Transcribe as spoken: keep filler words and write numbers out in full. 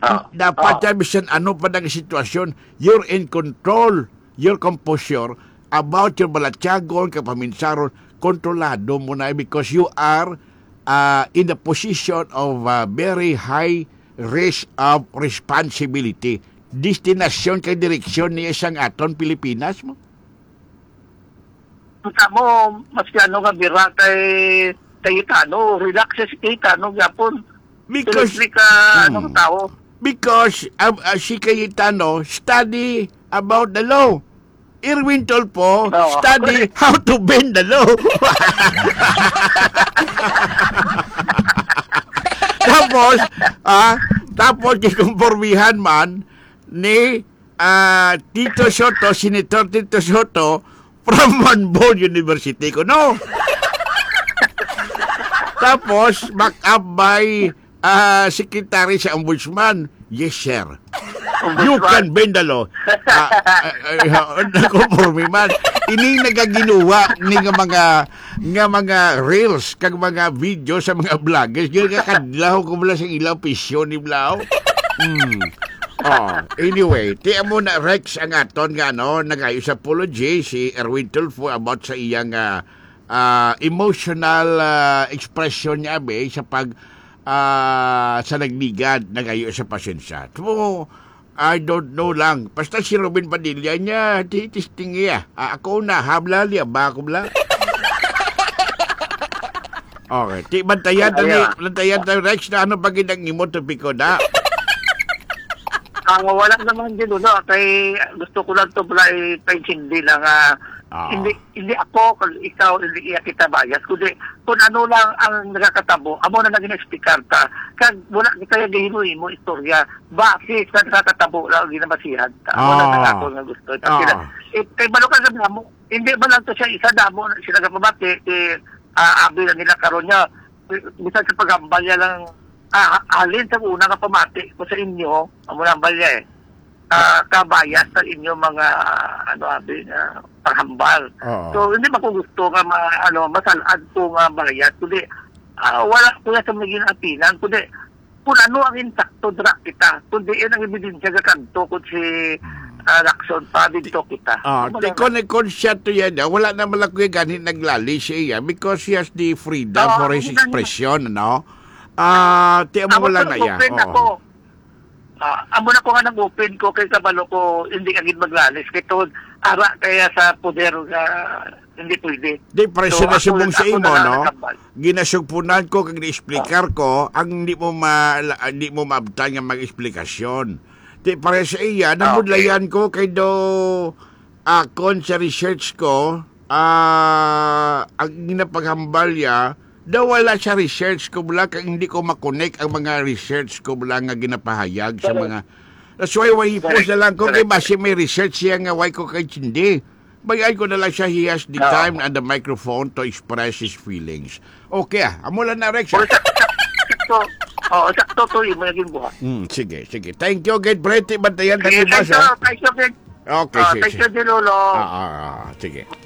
Ah, Dapat ah. uh, bisan ano pa ng sitwasyon, you're in control, your composure about your balatyagon, kapaminsaron, kontrolado mo na because you are uh, in a position of uh, very high risk of responsibility. Destinasyon kay direksyon ni isang aton Pilipinas mo. Kita mo, mas ano nga bira kay Cayetano, relax siya si Cayetano, yapon. Because, Pinipli ka, ano Hmm. tao. because uh, uh, si Cayetano study about the law. Irwin Tulfo Oo. study how to bend the law. Tapos, ah, tapos kikumpormihan man ni ah, Tito Soto, Senator Tito Soto from Monbon University ko, no? Tapos, back up by ah, Secretary sa Ombudsman. Yes, sir. You can bend the law. Ah, ah, ah, Nakupormi man. Ini nagaginuwa ni nga mga nga mga reels kag mga video sa mga vloggers. Yung nga kadlaw ko mula sa ilaw pisyo ni Blau. Hmm. Oh, anyway, tiyan mo na Rex ang aton nga no, nagayo sa apology si Erwin Tulfo about sa iyang ah, ah, emotional ah, expression niya be sa pag ah, sa nagligad nagayo sa pasensya. So, I don't know lang. Basta si Robin Padilla niya, titisting niya. Ah, ako na, habla liya, ba ako bla? Okay, ti bantayan tani, bantayan tani Rex na ano pag inang imo topiko na. Ang wala naman din ulo, kay gusto ko lang to pala ipaintindi lang ah, Ah. hindi hindi ako, kag ikaw, hindi iya kita bias, kundi kung ano lang ang nakakatabo, amo na naging explicar ka, kag wala kita yung gihinuin mo istorya, bakit sa nakakatabo lang ginamasihan ka, amo na Ah. lang ako nga gusto. Ah. Kasi eh, kay balo ka sa mo, hindi ba lang to siya isa damo, sila kapabati, eh, uh, abi na nila karon niya, bisan sa pagambal niya lang, ah, halin sa una ka pamati ko sa inyo, amo lang balya eh, ah, kabayas sa inyo mga ano abi na paghambal. Oo. So hindi ba ko gusto nga ma, ano masalad ko nga bayad kundi ah, wala ko sa maging apinan kundi kung ano ang insakto dra kita kundi yan ang ebidensya ka kanto kung si uh, Lacson pa dito kita. Ah, Wala ti na. kon konsepto yan, ah, wala na malaki ganit naglali siya because he has the freedom Oo, for his hindi na- expression, no? Ah, ti mo Amo lang to, na ya. open ako. Ah, amo na ko nga nag-open ko kay kabalo ko hindi agad maglalis kay tod ara kaya sa poder nga hindi pwede. Di presyo So, na ako- subong sa ako imo, na lang no? nakabal. Ginasugpunan ko kag ni-explicar ko ang hindi mo ma hindi mo maabtan nga mag-eksplikasyon. Di pare sa iya namudlayan ko kay do akon sa research ko ah ang ginapaghambal ya daw wala sa research ko bula kag hindi ko makonek ang mga research ko bula nga ginapahayag sa mga. That's why why post na lang ko kay base may research siya nga why ko kay hindi. Bayay ko na lang siya, he has the Oo. time and the microphone to express his feelings. Okay ah, amo lang na Rex. Or ah. sakto, oh, sakto to yung naging buhat. Hmm, sige, sige. Thank you, get Brett. Bantayan Sige, tayo ba thank you, sa? thank you, Fred. Okay, Oh, sige, thank you, sige. Dilolo. Ah, ah, ah, sige.